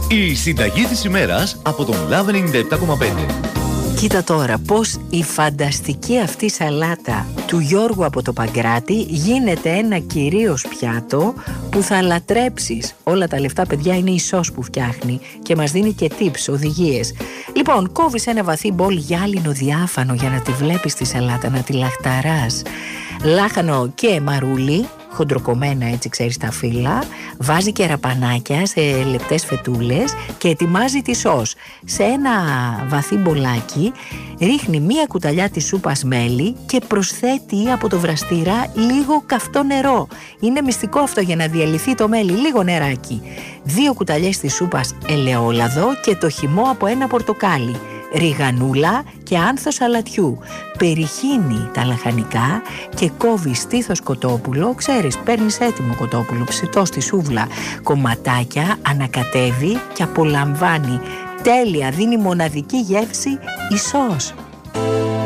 Η συνταγή της ημέρας από τον Love 97,5. Κοίτα τώρα πως η φανταστική αυτή σαλάτα του Γιώργου από το Παγκράτη γίνεται ένα κυρίως πιάτο που θα λατρέψεις. Όλα τα λεφτά, παιδιά, είναι η σως που φτιάχνει και μας δίνει και tips, οδηγίες. Λοιπόν, κόβεις ένα βαθύ μπολ γυάλινο διάφανο για να τη βλέπεις τη σαλάτα, να τη λαχταράς. Λάχανο και μαρούλι, χοντροκομμένα έτσι, ξέρεις, τα φύλλα. Βάζει και ραπανάκια σε λεπτές φετούλες και ετοιμάζει τη σως. Σε ένα βαθύ μπολάκι ρίχνει μία κουταλιά της σούπας μέλι και προσθέτει από το βραστήρα λίγο καυτό νερό. Είναι μυστικό αυτό για να διαλυθεί το μέλι, λίγο νεράκι. 2 κουταλιές της σούπας ελαιόλαδο και το χυμό από ένα πορτοκάλι. Ριγανούλα και άνθος σαλατιού. Περιχύνει τα λαχανικά και κόβει στήθος κοτόπουλο. Ξέρεις, παίρνεις έτοιμο κοτόπουλο, ψητό στη σούβλα, κομματάκια, ανακατεύει και απολαμβάνει. Τέλεια, δίνει μοναδική γεύση η σως.